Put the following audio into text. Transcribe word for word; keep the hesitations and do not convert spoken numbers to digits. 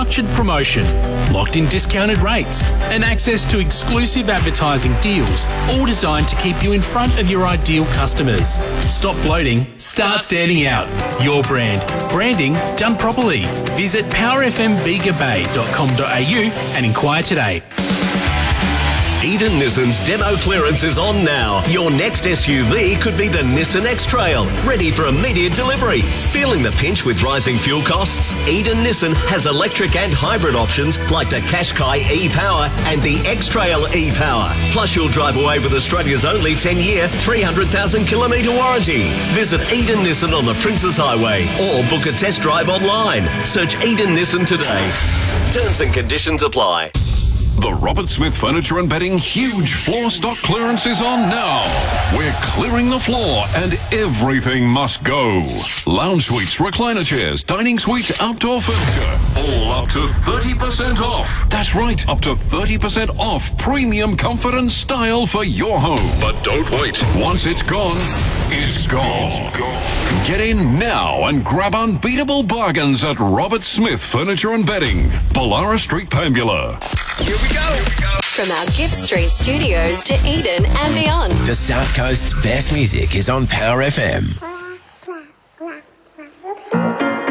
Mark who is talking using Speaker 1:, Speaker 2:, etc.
Speaker 1: structured promotion, locked-in discounted rates, and access to exclusive advertising deals, all designed to keep you in front of your ideal customers. Stop floating, start standing out. Your brand. Branding done properly. Visit power f m bega bay dot com dot a u and inquire today.
Speaker 2: Eden Nissan's demo clearance is on now. Your next S U V could be the Nissan X-Trail, ready for immediate delivery. Feeling the pinch with rising fuel costs? Eden Nissan has electric and hybrid options like the Qashqai e-Power and the X-Trail e-Power. Plus you'll drive away with Australia's only ten-year, three hundred thousand kilometre warranty. Visit Eden Nissan on the Princes Highway or book a test drive online. Search Eden Nissan today. Terms and conditions apply.
Speaker 3: The Robert Smith Furniture and Bedding huge floor stock clearance is on now. We're clearing the floor and everything must go. Lounge suites, recliner chairs, dining suites, outdoor furniture, all up to thirty percent off. That's right, up to thirty percent off premium comfort and style for your home. But don't wait. Once it's gone, it's gone. Get in now and grab unbeatable bargains at Robert Smith Furniture and Bedding, Ballara Street, Pambula.
Speaker 4: Here we go. Here we go. From our Gibb Street studios to Eden and beyond.
Speaker 5: The South Coast's best music is on Power F M.